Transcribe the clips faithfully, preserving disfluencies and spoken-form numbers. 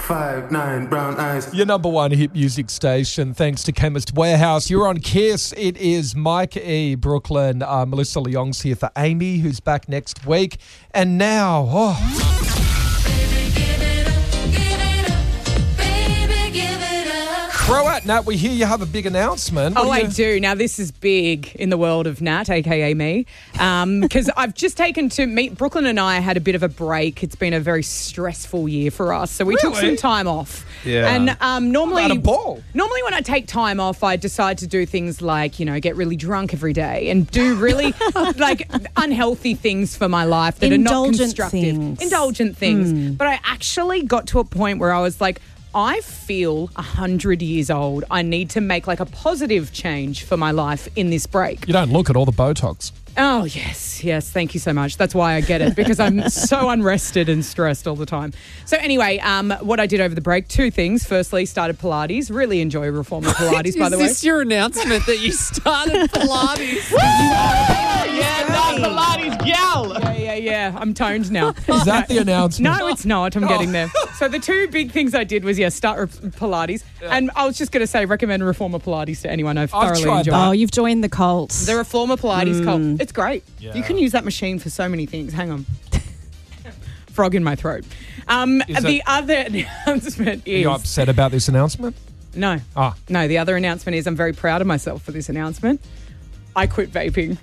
five, nine, brown eyes. Your number one hit music station, thanks to Chemist Warehouse. You're on Kiss. It is Mike E. Brooklyn. Uh, Melissa Leong's here for Amy, who's back next week. And now, oh... Croat, Nat, we hear you have a big announcement. What oh, do you... I do. Now, this is big in the world of Nat, a k a me, because um, I've just taken to meet... Brooklyn and I had a bit of a break. It's been a very stressful year for us, so we really? took some time off. Yeah. And um, normally... Had a ball. Normally when I take time off, I decide to do things like, you know, get really drunk every day and do really, like, unhealthy things for my life that Indulgent are not constructive. Things. Indulgent things. Mm. But I actually got to a point where I was like... I feel one hundred years old. I need to make like a positive change for my life in this break. You don't look at all the Botox. Oh, yes, yes. Thank you so much. That's why I get it, because I'm so unrested and stressed all the time. So anyway, um, what I did over the break, two things. Firstly, started Pilates. Really enjoy Reformer Pilates, by the way. Is this your announcement that you started Pilates? Yeah, no, Pilates gal. Yeah, yeah, yeah. I'm toned now. Is that the announcement? No, it's not. I'm Oh. getting there. So the two big things I did was, yeah, start re- Pilates. Yeah. And I was just going to say, recommend Reformer Pilates to anyone. I've, I've thoroughly tried enjoyed that. Oh, it. you've joined the cult. The Reformer Pilates Mm. cult. It's great. Yeah. You can use that machine for so many things. Hang on. Frog in my throat. Um, Is the it- other announcement Are is... you upset about this announcement? No. Ah. No, the other announcement is I'm very proud of myself for this announcement. I quit vaping.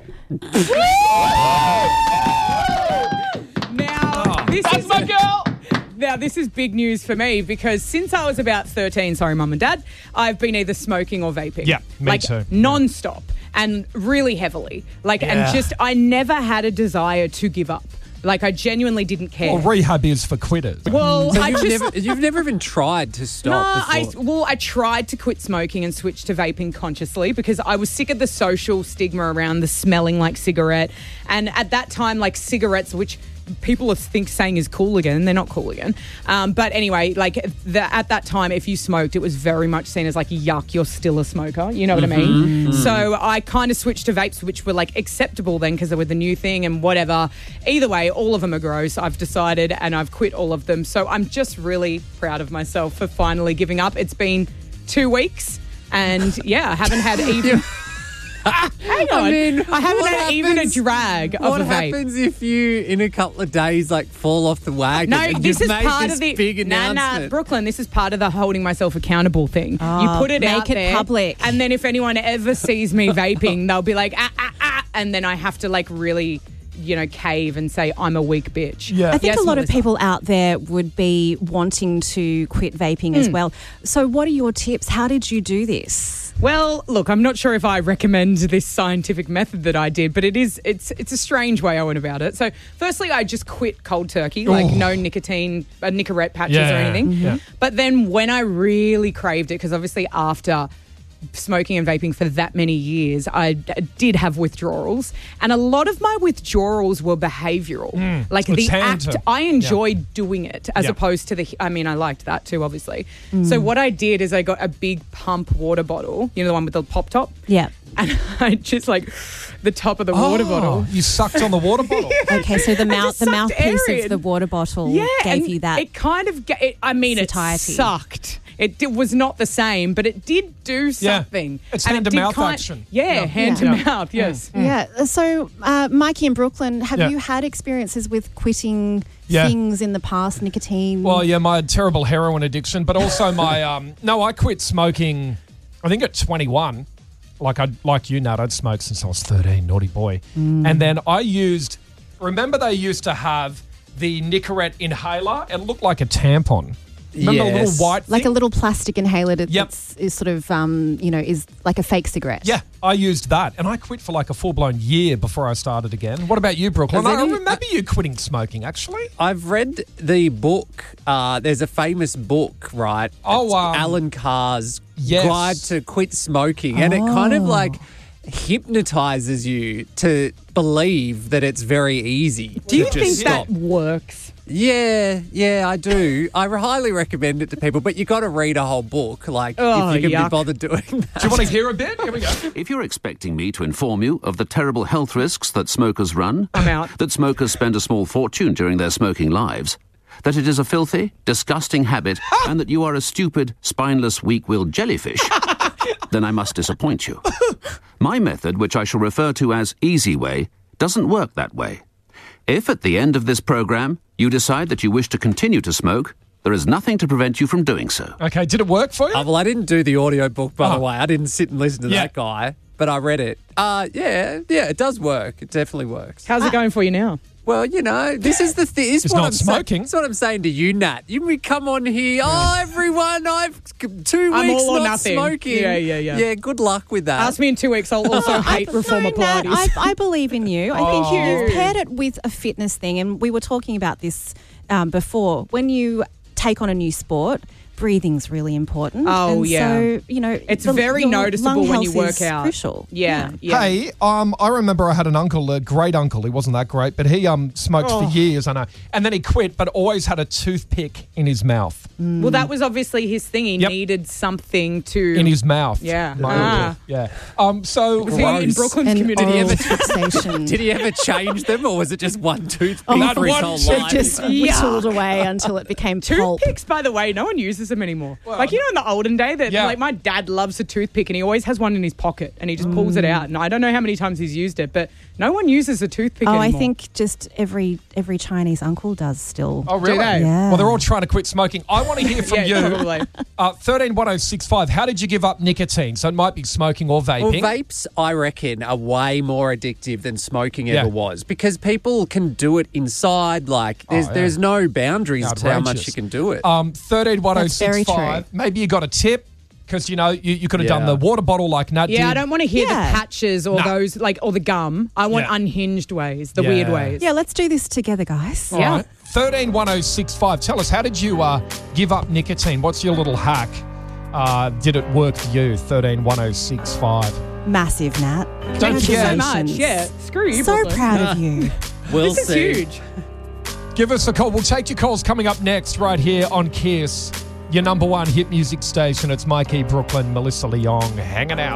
now, this That's is my girl! Now, this is big news for me because since I was about thirteen, sorry, Mum and Dad, I've been either smoking or vaping. Yeah, me like, too. non-stop and really heavily. Like, Yeah. and just, I never had a desire to give up. Like, I genuinely didn't care. Well, rehab is for quitters. Well, So I you've, just... never, you've never even tried to No, stop I, before? well, I tried to quit smoking and switch to vaping consciously because I was sick of the social stigma around the smelling like cigarette. And at that time, like cigarettes, which people are think saying is cool again, they're not cool again. Um, but anyway, like the, at that time, if you smoked, it was very much seen as like, yuck, you're still a smoker. You know what Mm-hmm. I mean? Mm. So I kind of switched to vapes, which were like acceptable then because they were the new thing and whatever. Either way, all of them are gross. I've decided and I've quit all of them. So I'm just really proud of myself for finally giving up. It's been two weeks and yeah, I haven't had even... Hang on. I mean, I haven't what had even a happens- drag of What a vape. happens if you, in a couple of days, like fall off the wagon? No, and this you've is made part this of the big nah, announcement? nah, Brooklyn. This is part of the holding myself accountable thing. Oh, you put it make out it there, public. and then if anyone ever sees me vaping, they'll be like, ah, ah, ah, and then I have to like really, you know, cave and say I'm a weak bitch. Yeah. I think Yes, a lot of Melissa. people out there would be wanting to quit vaping Hmm. as well. So what are your tips? How did you do this? Well, look, I'm not sure if I recommend this scientific method that I did, but it is it's it's a strange way I went about it. So, firstly, I just quit cold turkey, like Oh. no nicotine, uh, Nicorette patches Yeah. or anything. Mhm. Yeah. But then when I really craved it, because obviously after smoking and vaping for that many years, I d- did have withdrawals, and a lot of my withdrawals were behavioural. Like It's the hand act, to- I enjoyed doing it as Yeah. opposed to the. I mean, I liked that too, obviously. So what I did is I got a big pump water bottle, you know, the one with the pop top. Yeah. And I just like the top of the water Oh, bottle. You sucked on the water bottle. Okay, so the mouth, just the sucked mouthpiece air of in. the water bottle Yeah, gave and you that. It kind of. Ga- it, I mean, satiety. it sucked. It did, was not the same, but it did do Yeah. something. It's And it did hand-to-mouth kind- action. Yeah, Yeah. hand Yeah. to mouth. Yes. Yeah. So, uh, Mikey in Brooklyn, have Yeah. you had experiences with quitting Yeah. things in the past, nicotine? Well, yeah, my terrible heroin addiction, but also my um. No, I quit smoking. I think at twenty-one. Like I, like you, Nat, I'd smoked since I was thirteen. Naughty boy. And then I used. Remember, they used to have the Nicorette inhaler. It looked like a tampon. Remember the Yes. little white like thing? a little plastic inhaler that Yep. that's- is sort of, um, you know, is like a fake cigarette. Yeah, I used that, and I quit for like a full-blown year before I started again. What about you, Brooklyn? Has I any- remember you quitting smoking, actually. I've read the book. Uh, there's a famous book, right? Oh, It's um, Alan Carr's yes. Guide to Quit Smoking. And it kind of Oh. like hypnotizes you to believe that it's very easy Do you to think just stop. that works? Yeah, yeah, I do. I highly recommend it to people, but you got to read a whole book, like Oh, if you can yuck. be bothered doing that. Do you want to hear a bit? Here we go. If you're expecting me to inform you of the terrible health risks that smokers run, I'm out. that smokers spend a small fortune during their smoking lives, that it is a filthy, disgusting habit and that you are a stupid, spineless, weak-willed jellyfish, then I must disappoint you. My method, which I shall refer to as Easy Way, doesn't work that way. If at the end of this program you decide that you wish to continue to smoke, there is nothing to prevent you from doing so. Okay, did it work for you? Uh, well, I didn't do the audio book, by Oh. the way. I didn't sit and listen to Yeah. that guy, but I read it. Uh, yeah, yeah, it does work. It definitely works. How's it going for you now? Well, you know, this is the thing. This is It's what not I'm sa- smoking. That's what I'm saying to you, Nat. You we come on here. Oh, everyone, I've two I'm weeks all or not nothing. smoking. Yeah, yeah, yeah. Yeah, good luck with that. Ask me in two weeks. I'll also hate reformer No, Nat, Pilates. I, I believe in you. I think Oh. you've paired it with a fitness thing, and we were talking about this um, before. When you take on a new sport, breathing's really important. Oh, and yeah. So, you know, It's the- very your noticeable lung when you health work is out. Crucial. Yeah, yeah. Hey, um, I remember I had an uncle, a great uncle. He wasn't that great, but he um smoked Oh. for years, I know. And then he quit, but always had a toothpick in his mouth. Well, that was obviously his thing. He Yep. needed something to... In his mouth. Yeah. My Ah. uncle. Yeah. Um. So Was he in gross. Brooklyn's And community? oral ever- fixation. Did he ever change them, or was it just one toothpick Oh, for his one whole tooth- life? Just whittled away until it became pulp. Toothpicks, by the way, no one uses them anymore. like, you know, in the olden day, that Yeah. like my dad loves a toothpick and he always has one in his pocket and he just pulls it out. And I don't know how many times he's used it, but no one uses a toothpick Oh, anymore. I think just every every Chinese uncle does still. Oh, really? they? Yeah. Well, they're all trying to quit smoking. I want to hear from Yeah, you. probably. Uh, thirteen one oh six five. How did you give up nicotine? So it might be smoking or Well, vaping. vapes, I reckon, are way more addictive than smoking Yeah. ever was because people can do it inside. Like, there's Oh, yeah. there's no boundaries to how much Outrageous. you can do it. Um, thirteen one oh That's very six five. true. Maybe you got a tip because, you know, you, you could have done Yeah. the water bottle like Nat did. Yeah, I don't want to hear Yeah. the patches or No. those, like, or the gum. I want Yeah. unhinged ways, the Yeah. weird ways. Yeah, let's do this together, guys. All Yeah. right. thirteen one oh six five. Tell us, how did you uh, give up nicotine? What's your little hack? Uh, did it work for you? thirteen one oh six five. Massive, Nat. Don't Thank you so forget- much. Yeah, screw you, So Brooklyn. proud of you. we'll This is see. huge. Give us a call. We'll take your calls coming up next right here on Kiss, your number one hit music station. It's Mikey, Brooklyn, Melissa Leong hanging out.